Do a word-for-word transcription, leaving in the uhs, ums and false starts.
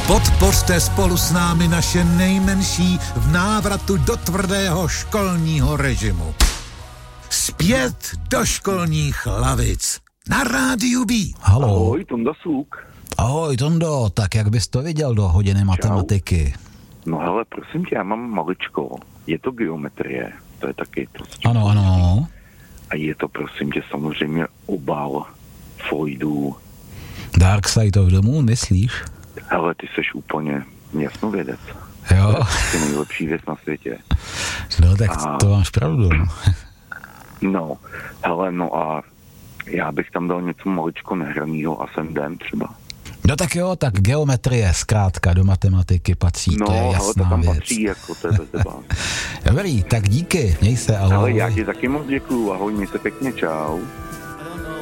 Podpořte spolu s námi naše nejmenší v návratu do tvrdého školního režimu. Zpět do školních lavic. Na rádiu B. Haló. Ahoj, Tonda Suk. Ahoj, Tondo, tak jak bys to viděl do hodiny matematiky? No hele, prosím tě, já mám maličko. Je to geometrie, to je taky prostě. Ano, ano. A je to, prosím tě, samozřejmě obal Floydů. Dark Side of the Moon, myslíš? Hele, ty seš úplně jasnovědec. Jo. To je nejlepší věc na světě. No, tak a... to máš pravdu. No, hele, no a já bych tam dal něco maličko nehranýho ascendent třeba. No tak jo, tak geometrie zkrátka do matematiky patří, no, to je jasná ale to tam věc. patří, jako to je bez debát. Dobrý, tak díky, měj se, ahoj. Ale já ti taky moc děkuju, ahoj, měj se pěkně, čau.